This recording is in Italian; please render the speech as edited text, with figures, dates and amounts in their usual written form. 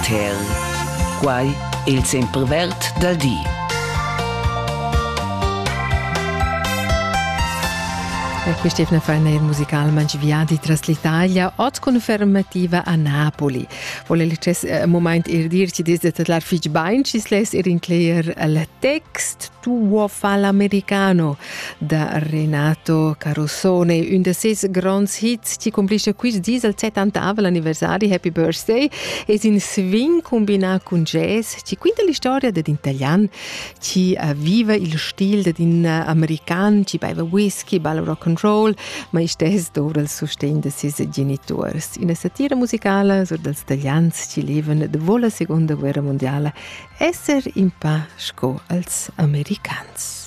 ter. Quai il sempervert dal di. Questa è una fine musicale mangiviadi tra l'Italia, oggi confermativa a Napoli. Volevo un momento dirci desde la fich bain, ci les incluir il text Tu vuoi fa l'americano da Renato Carosone, un dei sei grandi hits ci complisce qui il 70° anniversario, Happy Birthday, e in swing combinato con jazz, ci quinta la storia dell'italiano, ci vive il stile dell'americano, ci beve whisky, balla rock and roll, ma istess dora il sostegno dei suoi genitori. Una satira musicale sur dels italians ci leven dopo la seconda guerra mondiale esser in pace co als americans.